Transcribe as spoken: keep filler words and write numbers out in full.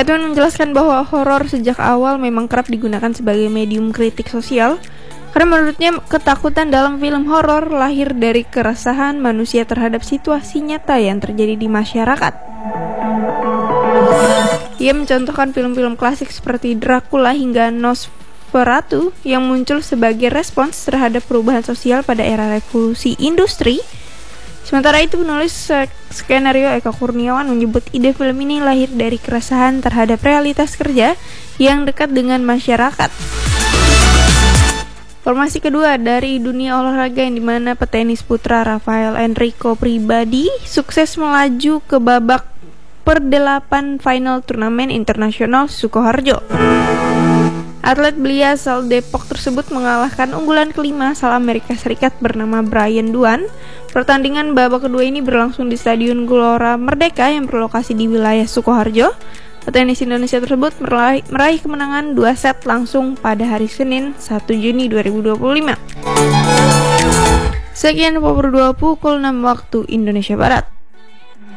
Edwin menjelaskan bahwa horor sejak awal memang kerap digunakan sebagai medium kritik sosial, karena menurutnya ketakutan dalam film horor lahir dari keresahan manusia terhadap situasi nyata yang terjadi di masyarakat. Ia mencontohkan film-film klasik seperti Dracula hingga Nosferatu yang muncul sebagai respons terhadap perubahan sosial pada era revolusi industri. Sementara itu, penulis skenario Eka Kurniawan menyebut ide film ini lahir dari keresahan terhadap realitas kerja yang dekat dengan masyarakat. Informasi kedua dari dunia olahraga, yang dimana petenis putra Rafael Enrico Pribadi sukses melaju ke babak perdelapan final turnamen internasional Sukoharjo. Atlet belia asal Depok tersebut mengalahkan unggulan kelima asal Amerika Serikat bernama Brian Duan. Pertandingan babak kedua ini berlangsung di Stadion Gelora Merdeka yang berlokasi di wilayah Sukoharjo. Petenis Indonesia tersebut meraih, meraih kemenangan dua set langsung pada hari Senin satu Juni dua ribu dua puluh lima. Sekian Power dua puluh enam waktu Indonesia Barat.